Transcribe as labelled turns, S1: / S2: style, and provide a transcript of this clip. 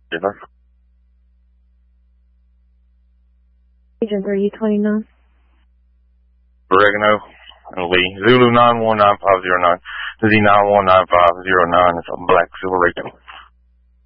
S1: Yes, sir.
S2: Agent 3029.
S1: Oregano and Lee. Zulu 919509 to Z919509. It's a black silver Rico.